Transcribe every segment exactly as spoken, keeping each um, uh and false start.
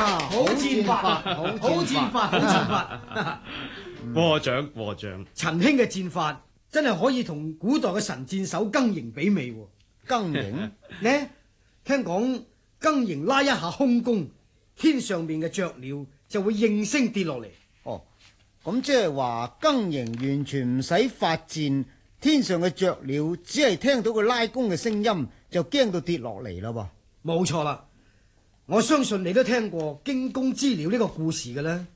啊，好戰法，好戰法，好戰法。 過獎過獎， 陳兄嘅戰法真係可以同古代嘅神箭手更營媲美。 更營呢？聽講更營拉一下空弓，天上面嘅雀鳥就會應聲跌落嚟。 哦，咁即係話更營完全唔使發箭，天上嘅雀鳥只係聽到佢拉弓嘅聲音就驚到跌落嚟啦噃。 冇錯啦，我相信你都聽過驚弓之鳥呢個故事嘅啦。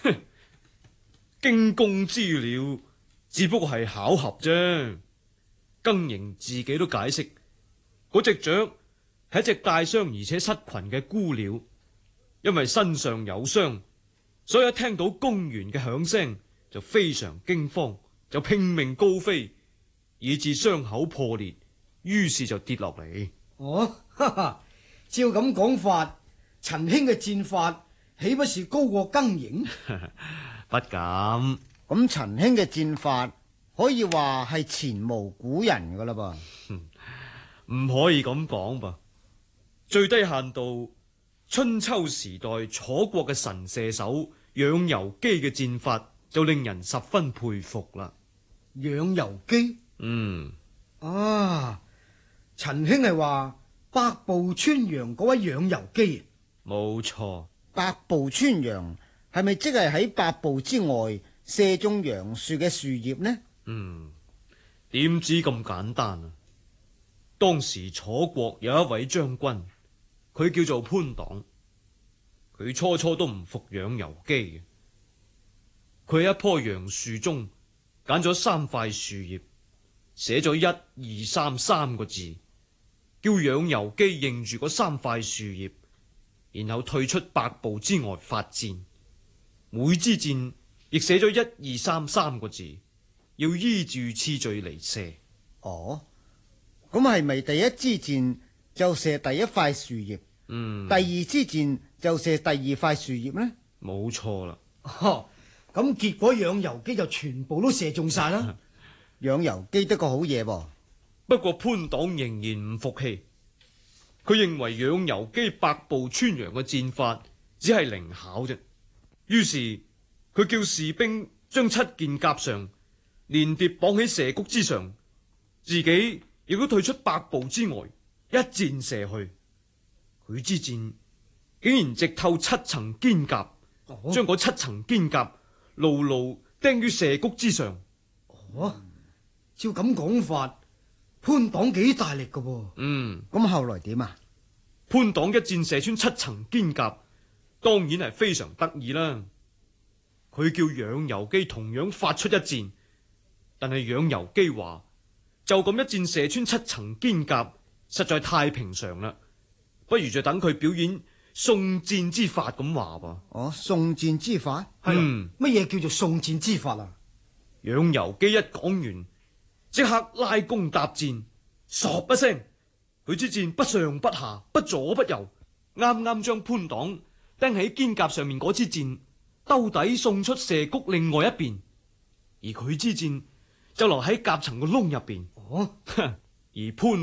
驚弓之鳥只不過係巧合啫。更營自己都解釋，嗰隻雀係一隻帶傷而且失群嘅孤鳥，因為身上有傷，所以一聽到弓弦嘅響聲就非常驚慌，就拼命高飛，以致傷口破裂，於是就跌落嚟。 哦，哈哈，照咁講法，陳兄嘅戰法豈不是高過更營？ 不敢。 咁陳兄嘅戰法可以話係前無古人噶啦噃。 唔可以咁講噃，最低限度春秋時代楚國嘅神射手養由基嘅戰法就令人十分佩服啦。 養由基？ 嗯， 啊，陳兄係話百步穿楊嗰位養由基？ 冇錯。 百步穿楊係咪即係喺百步之外射中楊樹嘅樹葉呢？ 嗯，點知咁簡單啊？當時楚國有一位將軍，佢叫做潘黨，佢初初都唔服養由基嘅。佢喺一棵楊樹中揀咗三塊樹葉，寫咗一二三三個字，叫養由基認住嗰三塊樹葉，然後退出百步之外發箭。每支箭亦寫咗一二三三個字，要依住次序嚟射。 哦，咁係咪第一支箭就射第一塊樹葉？ 嗯， 第二支箭就射第二塊樹葉呢？ 冇錯啦。 哦，咁結果養由基就全部都射中晒啦。 養由基得個好嘢噃。 不過潘黨仍然唔服氣，佢認為養由基百步穿楊嘅箭法只係靈巧啫。於是佢叫士兵將七件甲上連疊綁喺蛇谷之上，自己亦都退出百步之外，一箭射去。佢支箭竟然直透七層堅甲， 哦， 將嗰七層堅甲牢牢釘於蛇谷之上。 哦，照咁講法，潘黨幾大力噶噃。 嗯， 咁後來點啊？ 潘黨一箭射穿七層堅甲，當然係非常得意啦。佢叫養由基同樣發出一箭，但係養由基話就咁一箭射穿七層堅甲實在太平常啦，不如就等佢表演送箭之法咁話噃。 哦，送箭之法？ 係嗯， 乜嘢叫做送箭之法啊？ 養由基一講完，即刻拉弓搭箭，唰一聲，佢支箭不上不下，不左不右，啱啱將潘黨釘喺肩甲上面嗰支箭兜底送出蛇谷另外一邊，而佢支箭就留喺甲層個窿入邊。 哦， 而潘